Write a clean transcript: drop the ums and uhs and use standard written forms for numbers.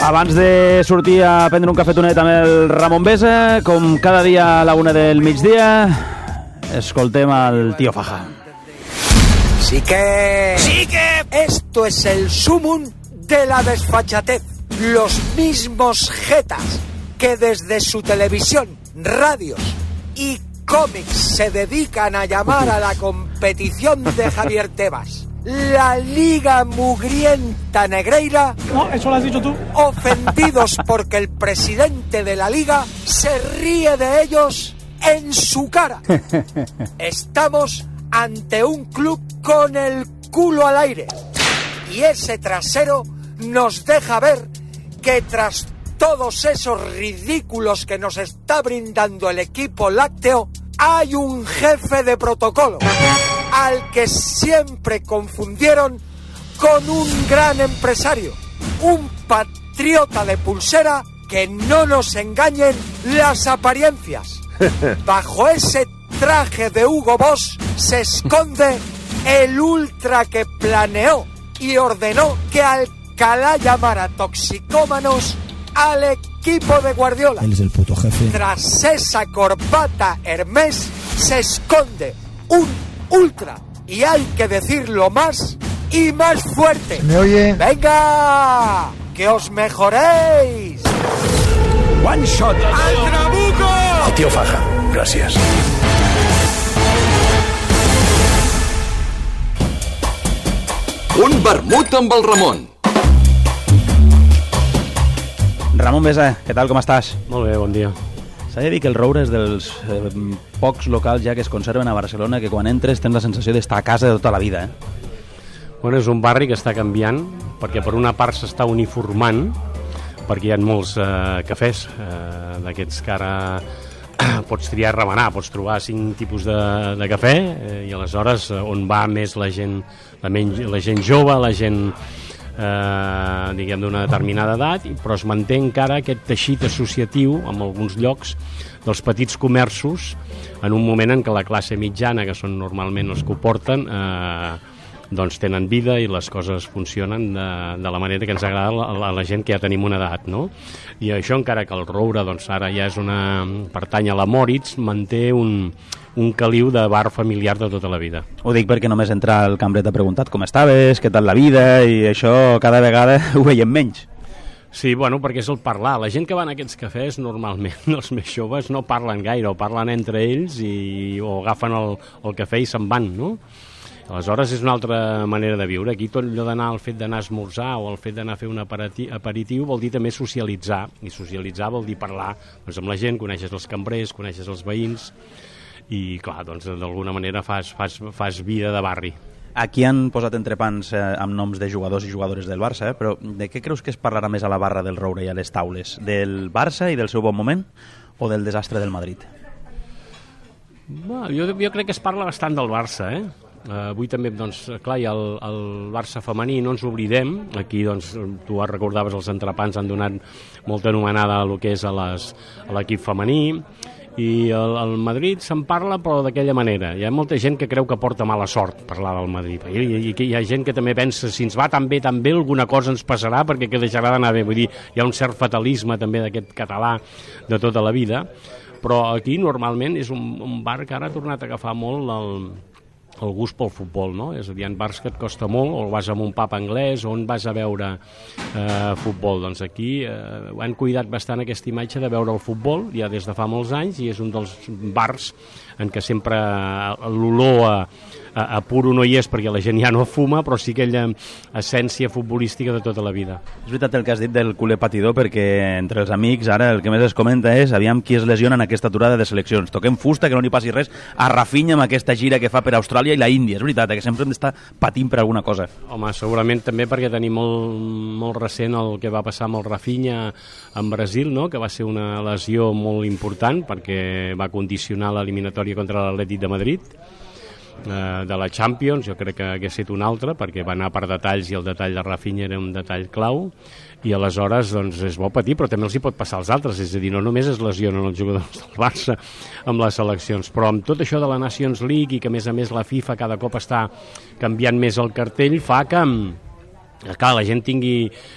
Abans de sortir a prendre un cafetonet amb el Ramon Besa, com cada dia a la 1 del migdia, escoltem al tío Faja. Sí que esto es el sumum de la desfachatez. Los mismos jetas que desde su televisión, radios y cómics se dedican a llamar a la competición de Javier Tebas la Liga Mugrienta Negreira. No, eso lo has dicho tú. Ofendidos porque el presidente de la Liga se ríe de ellos en su cara. Estamos ante un club con el culo al aire. Y ese trasero nos deja ver que tras todos esos ridículos que nos está brindando el equipo lácteo, hay un jefe de protocolo al que siempre confundieron con un gran empresario, un patriota de pulsera. Que no nos engañen las apariencias. Bajo ese traje de Hugo Boss se esconde el ultra que planeó y ordenó que Alcalá llamara toxicómanos al equipo de Guardiola. Él es el puto jefe. Tras esa corbata Hermès se esconde un ultra, y hay que decirlo más y más fuerte. ¿Me oye? ¡Venga! ¡Que os mejoréis! One shot. ¡Al trabuco! El tío Faja, gracias. Un vermut amb el Ramon. Ramon Besa, què tal, com estàs? Molt bé, bon dia. S'ha de dir que el Roure és dels pocs locals ja que es conserven a Barcelona que quan entres tens la sensació d'estar a casa de tota la vida, Bueno, és un barri que està canviant, perquè per una part s'està uniformant, perquè hi ha molts cafès d'aquests que ara pots triar i remenar, pots trobar 5 tipus de cafè, i aleshores on va més la gent jove, la gent diguem d'una determinada edat, però es manté encara aquest teixit associatiu en alguns llocs dels petits comerços en un moment en què la classe mitjana, que són normalment els que ho porten, doncs tenen vida i les coses funcionen de la manera que ens agrada a la gent que ja tenim una edat, no? I això, encara que el Roure doncs ara ja és pertany a la Moritz, manté un caliu de bar familiar de tota la vida. Ho dic perquè només entrar al cambrer t'ha preguntat com estaves, què tal la vida, i això cada vegada ho veiem menys. Sí, bueno, perquè és el parlar. La gent que va a aquests cafès, normalment, els més joves, no parlen gaire, o parlen entre ells o agafen el cafè i se'n van, no? Aleshores és una altra manera de viure. Aquí tot allò d'anar, el fet d'anar a esmorzar o el fet d'anar a fer un aperitiu vol dir també socialitzar, i socialitzar vol dir parlar doncs, amb la gent, coneixes els cambrers, coneixes els veïns, i clar, doncs d'alguna manera fas vida de barri. Aquí han posat entrepans amb noms de jugadors i jugadores del Barça, però de què creus que es parlarà més a la barra del Roure i a les taules? Del Barça i del seu bon moment o del desastre del Madrid? Jo crec que es parla bastant del Barça, avui també, doncs, clar, hi ha el Barça femení, no ens oblidem. Aquí, doncs, tu recordaves, els entrepans han donat molta anomenada a lo que és a l'equip femení, i el Madrid se'n parla, però d'aquella manera. Hi ha molta gent que creu que porta mala sort parlar del Madrid, i hi ha gent que també pensa, si ens va tan bé, alguna cosa ens passarà perquè que deixarà d'anar bé. Vull dir, hi ha un cert fatalisme també d'aquest català de tota la vida, però aquí normalment és un bar que ara ha tornat a agafar molt el gust pel futbol, no? És a dir, hi ha bars que et costa molt, o vas a un pub anglès, o on vas a veure futbol. Doncs aquí han cuidat bastant aquesta imatge de veure el futbol, ja des de fa molts anys, i és un dels bars en què sempre l'olor a puro no hi és perquè la gent ja no fuma, però sí aquella essència futbolística de tota la vida. És veritat el que has dit del culer patidor, perquè entre els amics ara el que més es comenta és aviam qui es lesiona en aquesta aturada de seleccions. Toquem fusta, que no li passi res a Rafinha amb aquesta gira que fa per Austràlia i la Índia. És veritat, que sempre hem d'estar patint per alguna cosa. Home, segurament també perquè tenim molt recent el que va passar amb el Rafinha en Brasil, no? Que va ser una lesió molt important perquè va condicionar l'eliminatòria contra l'Atlètic de Madrid de la Champions. Jo crec que hagués estat un altre, perquè va anar per detalls i el detall de Rafinha era un detall clau, i aleshores doncs, és bo patir, però també els hi pot passar als altres, és a dir, no només es lesionen els jugadors del Barça amb les seleccions, però amb tot això de la Nations League i que a més la FIFA cada cop està canviant més el cartell, fa que clar, la gent tingui